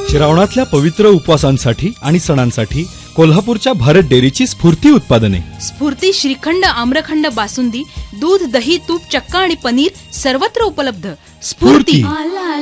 श्रावणातल्या पवित्र उपवासांसाठी आणि सणांसाठी कोल्हापूरच्या भारत डेअरीची स्फूर्ती उत्पादने. स्फूर्ती श्रीखंड, आम्रखंड, बासुंदी, दूध, दही, तूप, चक्का आणि पनीर सर्वत्र उपलब्ध. स्फूर्ती.